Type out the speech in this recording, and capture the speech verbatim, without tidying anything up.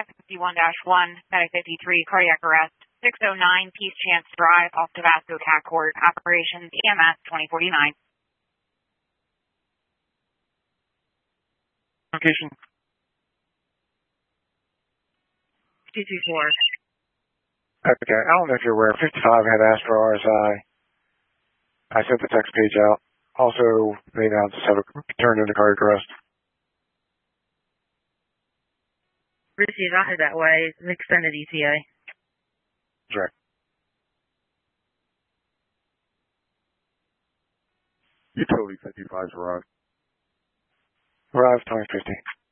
five fifty-one dash one, Medic fifty-three, cardiac arrest, six oh nine Peace Chance Drive, off Tabasco Cat Court, operations E M S twenty forty-nine. Location. two two four. Okay, I don't know if you're aware, fifty-five had asked for R S I. I sent the text page out. Also, they announced have a turned into cardiac arrest. Received, I'll head that way. It's an extended E T A. Correct. Utility fifty-five's arrived. Arrived, twenty fifty.